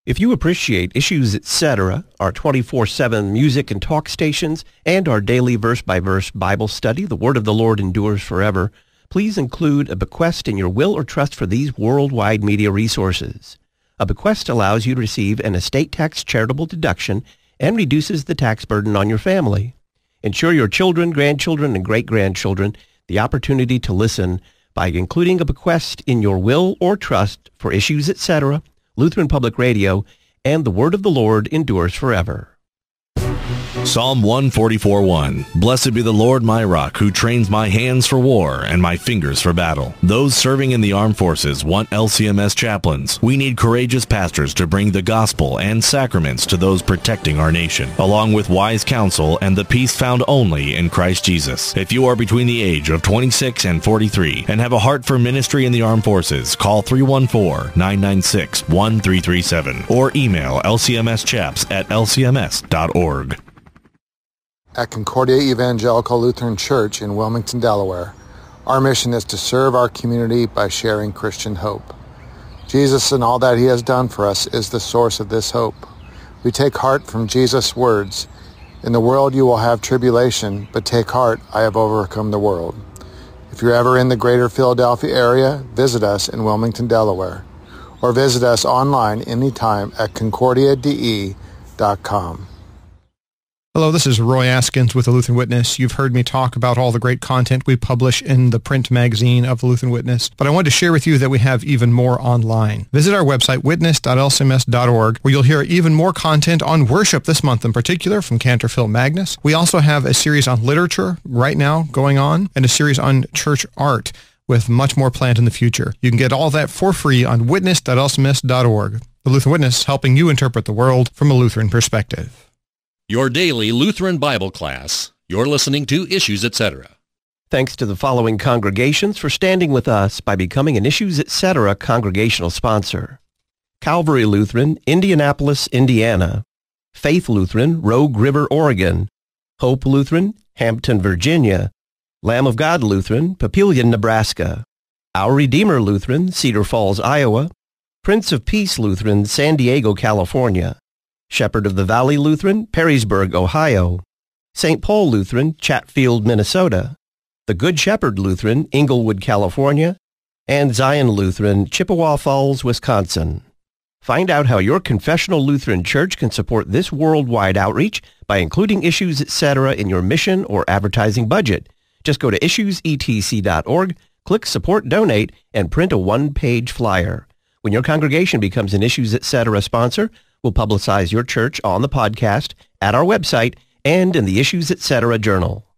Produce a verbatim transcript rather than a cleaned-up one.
If you appreciate Issues Etc., our twenty-four seven music and talk stations, and our daily verse-by-verse Bible study, The Word of the Lord Endures Forever, please include a bequest in your will or trust for these worldwide media resources. A bequest allows you to receive an estate tax charitable deduction and reduces the tax burden on your family. Ensure your children, grandchildren, and great-grandchildren the opportunity to listen by including a bequest in your will or trust for Issues Etc., Lutheran Public Radio, and The Word of the Lord Endures Forever. Psalm one forty-four one. Blessed be the Lord my rock, who trains my hands for war and my fingers for battle. Those serving in the armed forces want L C M S chaplains. We need courageous pastors to bring the gospel and sacraments to those protecting our nation, along with wise counsel and the peace found only in Christ Jesus. If you are between the age of twenty-six and forty-three and have a heart for ministry in the armed forces, call three one four, nine nine six, one three three seven or email L C M S chaps at L C M S dot org. At Concordia Evangelical Lutheran Church in Wilmington, Delaware, our mission is to serve our community by sharing Christian hope. Jesus and all that he has done for us is the source of this hope. We take heart from Jesus' words, "In the world you will have tribulation, but take heart, I have overcome the world." If you're ever in the greater Philadelphia area, visit us in Wilmington, Delaware, or visit us online anytime at concordia d e dot com. Hello, this is Roy Askins with the Lutheran Witness. You've heard me talk about all the great content we publish in the print magazine of the Lutheran Witness, but I wanted to share with you that we have even more online. Visit our website, witness dot L C M S dot org, where you'll hear even more content on worship this month in particular from Cantor Phil Magnus. We also have a series on literature right now going on, and a series on church art with much more planned in the future. You can get all that for free on witness dot L C M S dot org. The Lutheran Witness, helping you interpret the world from a Lutheran perspective. Your daily Lutheran Bible class. You're listening to Issues Etc. Thanks to the following congregations for standing with us by becoming an Issues Etc. congregational sponsor: Calvary Lutheran, Indianapolis, Indiana; Faith Lutheran, Rogue River, Oregon; Hope Lutheran, Hampton, Virginia; Lamb of God Lutheran, Papillion, Nebraska; Our Redeemer Lutheran, Cedar Falls, Iowa; Prince of Peace Lutheran, San Diego, California; Shepherd of the Valley Lutheran, Perrysburg, Ohio; Saint Paul Lutheran, Chatfield, Minnesota; The Good Shepherd Lutheran, Inglewood, California; and Zion Lutheran, Chippewa Falls, Wisconsin. Find out how your confessional Lutheran church can support this worldwide outreach by including Issues Etc. in your mission or advertising budget. Just go to issues e t c dot org, click Support Donate, and print a one-page flyer. When your congregation becomes an Issues Etc. sponsor, we'll publicize your church on the podcast, at our website, and in the Issues Etc. journal.